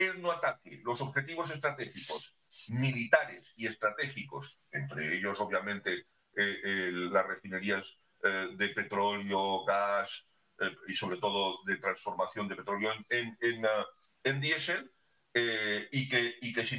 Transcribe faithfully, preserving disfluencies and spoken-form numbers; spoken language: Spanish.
él no ataque los objetivos estratégicos militares y estratégicos, entre ellos obviamente eh, eh, las refinerías eh, de petróleo, gas eh, y sobre todo de transformación de petróleo en, en, en, uh, en diésel, eh, y que, y que sin